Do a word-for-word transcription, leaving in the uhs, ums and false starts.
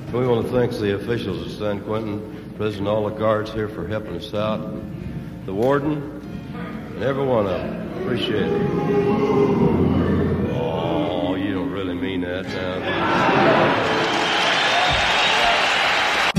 We want to thank the officials at San Quentin, President, all the guards here for helping us out, the warden, and every one of them. Appreciate it. Oh, you don't really mean that now.